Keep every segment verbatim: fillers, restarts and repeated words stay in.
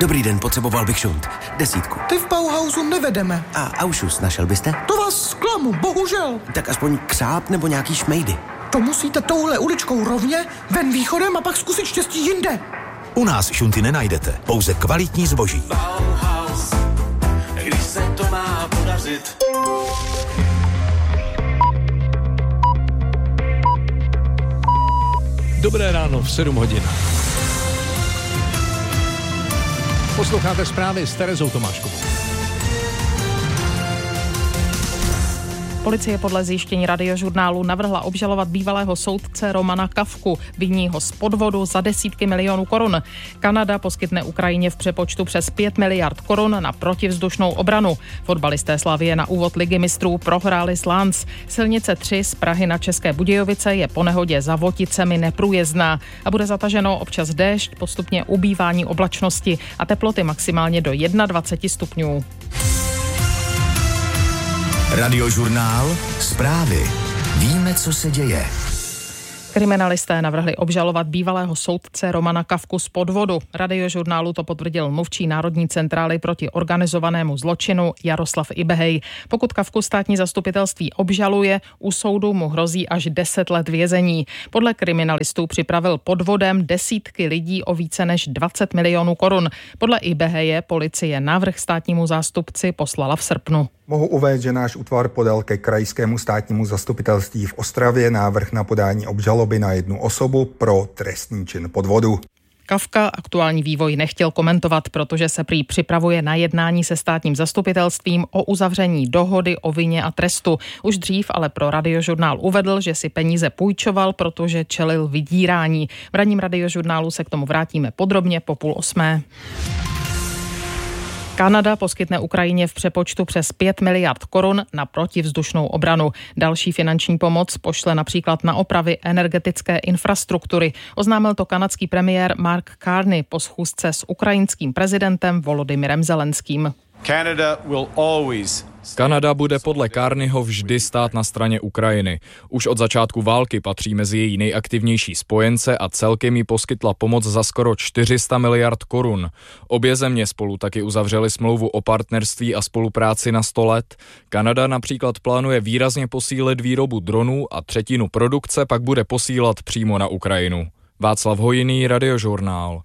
Dobrý den, potřeboval bych šunt. Desítku. Ty v Bauhausu nevedeme. A Aušus našel byste? To vás zklamu, bohužel. Tak aspoň křáp nebo nějaký šmejdy. To musíte touhle uličkou rovně, ven východem a pak zkusit štěstí jinde. U nás šunty nenajdete, pouze kvalitní zboží. Bauhaus, když se to má podařit. Dobré ráno v sedm hodin. Posloucháte zprávy s Terezou Tomáškovou. Policie podle zjištění Radiožurnálu navrhla obžalovat bývalého soudce Romana Kafku. Viní ho z podvodu za desítky milionů korun. Kanada poskytne Ukrajině v přepočtu přes pět miliard korun na protivzdušnou obranu. Fotbalisté Slavie na úvod Ligy mistrů prohráli s Lens. Silnice tři z Prahy na České Budějovice je po nehodě za Voticemi neprůjezdná a bude zataženo občas déšť, postupně ubývání oblačnosti a teploty maximálně do dvacet jedna stupňů. Radiožurnál, zprávy. Víme, co se děje. Kriminalisté navrhli obžalovat bývalého soudce Romana Kafku z podvodu. Radiožurnálu to potvrdil mluvčí Národní centrály proti organizovanému zločinu Jaroslav Ibehej. Pokud Kafku státní zastupitelství obžaluje, u soudu mu hrozí až deset let vězení. Podle kriminalistů připravil podvodem desítky lidí o více než dvacet milionů korun. Podle Ibeheje policie návrh státnímu zástupci poslala v srpnu. Mohu uvést, že náš útvar podal ke krajskému státnímu zastupitelství v Ostravě návrh na podání obžaloby na jednu osobu pro trestný čin podvodu. Kafka aktuální vývoj nechtěl komentovat, protože se prý připravuje na jednání se státním zastupitelstvím o uzavření dohody o vině a trestu. Už dřív ale pro Radiožurnál uvedl, že si peníze půjčoval, protože čelil vydírání. V ranním Radiožurnálu se k tomu vrátíme podrobně po půl osmé. Kanada poskytne Ukrajině v přepočtu přes pět miliard korun na protivzdušnou obranu. Další finanční pomoc pošle například na opravy energetické infrastruktury. Oznámil to kanadský premiér Mark Carney po schůzce s ukrajinským prezidentem Volodymyrem Zelenským. Canada will always Kanada bude podle Carneyho vždy stát na straně Ukrajiny. Už od začátku války patří mezi její nejaktivnější spojence a celkem jí poskytla pomoc za skoro čtyři sta miliard korun. Obě země spolu taky uzavřely smlouvu o partnerství a spolupráci na sto let. Kanada například plánuje výrazně posílit výrobu dronů a třetinu produkce pak bude posílat přímo na Ukrajinu. Václav Hojný, Radiožurnál.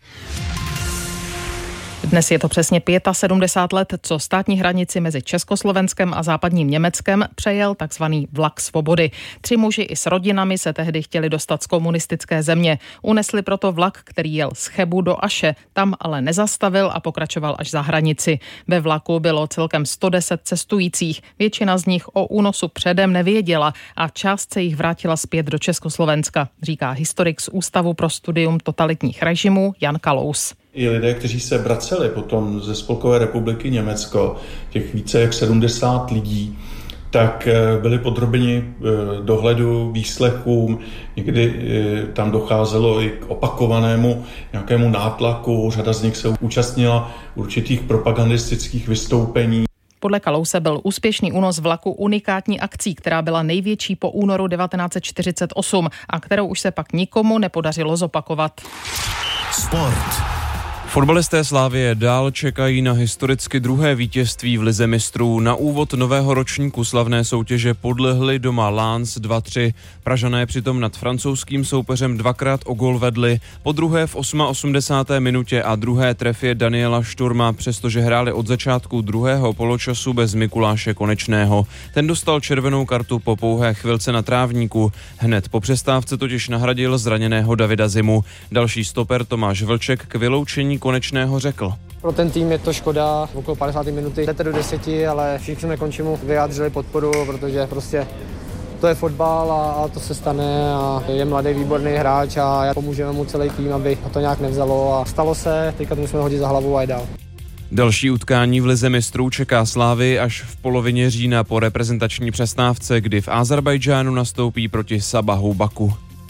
Dnes je to přesně sedmdesát pět let, co státní hranici mezi Československem a západním Německem přejel takzvaný vlak svobody. Tři muži i s rodinami se tehdy chtěli dostat z komunistické země. Unesli proto vlak, který jel z Chebu do Aše. Tam ale nezastavil a pokračoval až za hranici. Ve vlaku bylo celkem sto deset cestujících. Většina z nich o únosu předem nevěděla a část se jich vrátila zpět do Československa, říká historik z Ústavu pro studium totalitních režimů Jan Kalous. I lidé, kteří se vraceli potom ze Spolkové republiky Německo, těch více jak sedmdesát lidí, tak byli podrobeni dohledu, výslechům, někdy tam docházelo i k opakovanému nějakému nátlaku, řada z nich se účastnila určitých propagandistických vystoupení. Podle Kalouse byl úspěšný únos vlaku unikátní akcí, která byla největší po únoru devatenáct set čtyřicet osm a kterou už se pak nikomu nepodařilo zopakovat. Sport. Fotbalisté Slavie dál čekají na historicky druhé vítězství v Lize mistrů. Na úvod nového ročníku slavné soutěže podlehli doma Lens dva tři. Pražané přitom nad francouzským soupeřem dvakrát o gól vedli, po druhé v osmdesátém osmé minutě a druhé trefě Daniela Šturma, přestože hráli od začátku druhého poločasu bez Mikuláše Konečného. Ten dostal červenou kartu po pouhé chvilce na trávníku. Hned po přestávce totiž nahradil zraněného Davida Zimu. Další stoper Tomáš Vlček k vyloučení Konečného řekl. Pro ten tým je to škoda, okolo padesáté minuty jdete do deseti, ale všichni na končimu vyjádřili podporu, protože prostě to je fotbal a, a to se stane a je mladý výborný hráč a pomůžeme mu celý tým, aby to nějak nevzalo a stalo se, teďka to musíme hodit za hlavu a jít dál. Další utkání v Lize mistrů čeká Slávy až v polovině října po reprezentační přestávce, kdy v Azerbajdžánu nastoupí proti Sabahu Baku.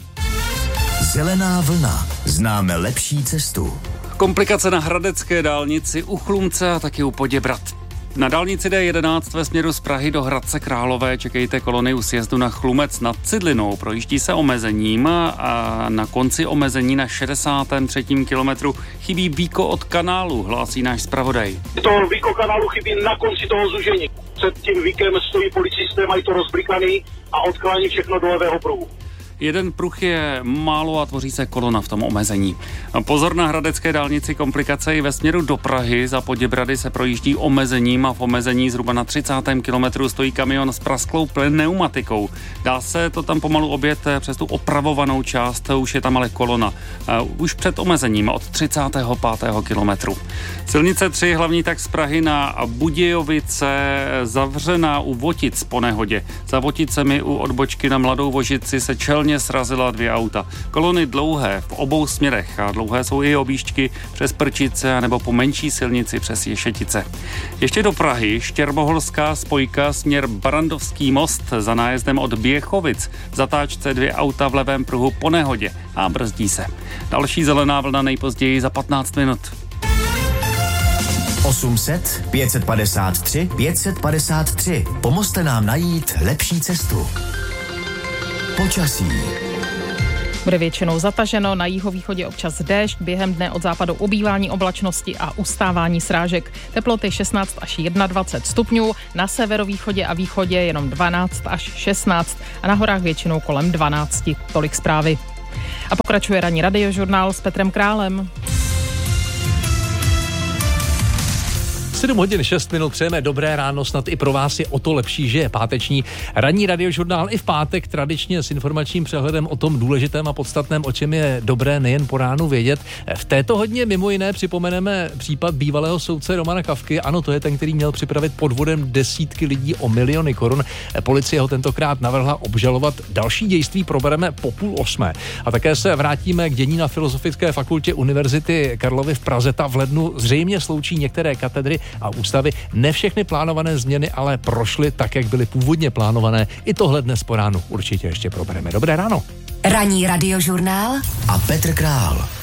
Zelená vlna. Známe lepší cestu. Komplikace na hradecké dálnici u Chlumce a taky u Poděbrad. Na dálnici D jedenáct ve směru z Prahy do Hradce Králové čekejte kolony u sjezdu na Chlumec nad Cidlinou. Projíždí se omezením a na konci omezení na šedesátém třetím kilometru chybí víko od kanálu, hlásí náš zpravodaj. To víko kanálu chybí na konci toho zúžení. Před tím víkem stojí policisté, mají to rozblikaný a odklání všechno do levého pruhu. Jeden pruh je málo a tvoří se kolona v tom omezení. Pozor na hradecké dálnici, komplikace i ve směru do Prahy. Za Poděbrady se projíždí omezením a v omezení zhruba na třicátém kilometru stojí kamion s prasklou pneumatikou. Dá se to tam pomalu objet přes tu opravovanou část, už je tam ale kolona. Už před omezením od třicátého pátého kilometru. Silnice tři, hlavní tak z Prahy na Budějovice, zavřená u Votic po nehodě. Za Voticemi u odbočky na Mladou Vožici se čelně srazila dvě auta. Kolony dlouhé v obou směrech a dlouhé jsou i objížďky přes Prčice nebo po menší silnici přes Ješetice. Ještě do Prahy štěrboholská spojka směr Barandovský most za nájezdem od Běchovic. V zatáčce dvě auta v levém pruhu po nehodě a brzdí se. Další zelená vlna nejpozději za patnáct minut. osm set, pět set padesát tři, pět set padesát tři. Pomozte nám najít lepší cestu. Počasí. Bude většinou zataženo, na jihovýchodě občas déšť, během dne od západu ubývání oblačnosti a ustávání srážek. Teploty šestnáct až dvacet jedna stupňů, na severovýchodě a východě jenom dvanáct až šestnáct a na horách většinou kolem dvanáct. Tolik zprávy. A pokračuje ranní radiožurnál s Petrem Králem. sedm hodin šest minut, přejeme dobré ráno, snad i pro vás je o to lepší, že je páteční ranní radiožurnál i v pátek tradičně s informačním přehledem o tom důležitém a podstatném, o čem je dobré nejen po ránu vědět. V této hodně mimo jiné připomeneme případ bývalého soudce Romana Kafky. Ano, to je ten, který měl připravit podvodem desítky lidí o miliony korun. Policie ho tentokrát navrhla obžalovat. Další dějství probereme po půl osmé. A také se vrátíme k dění na Filozofické fakultě Univerzity Karlovy v Praze. Ta v lednu zřejmě sloučí některé katedry a ústavy. Ne všechny plánované změny ale prošly tak, jak byly původně plánované. I tohle dnes po ránu určitě ještě probereme. Dobré ráno. Ranní radiožurnál a Petr Král.